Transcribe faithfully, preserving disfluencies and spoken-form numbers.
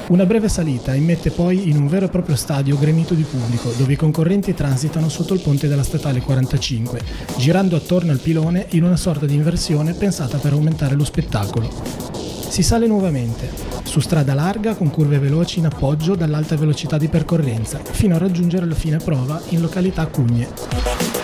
Una breve salita immette poi in un vero e proprio stadio gremito di pubblico, dove i concorrenti transitano sotto il ponte della statale quarantacinque, girando attorno al pilone in una sorta di inversione pensata per aumentare lo spettacolo. Si sale nuovamente, su strada larga con curve veloci in appoggio dall'alta velocità di percorrenza, fino a raggiungere la fine prova in località Cugne.